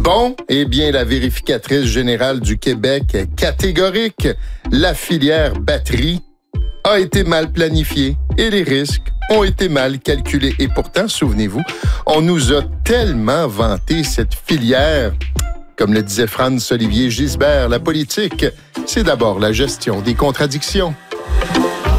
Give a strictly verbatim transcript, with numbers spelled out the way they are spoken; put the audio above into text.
Bon, eh bien, la vérificatrice générale du Québec est catégorique. La filière batterie a été mal planifiée et les risques ont été mal calculés. Et pourtant, souvenez-vous, on nous a tellement vanté cette filière. Comme le disait Franz-Olivier Gisbert, la politique, c'est d'abord la gestion des contradictions.